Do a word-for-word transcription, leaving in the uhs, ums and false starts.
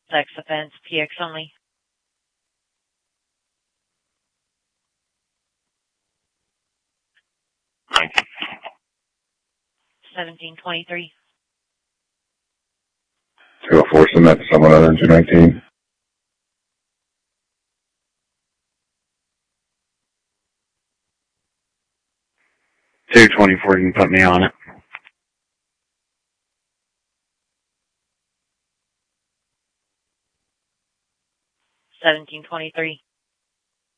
Sex offense, P X only. seventeen twenty-three. two oh four, send that to someone other than two nineteen. two twenty-four, you can put me on it. seventeen twenty-three.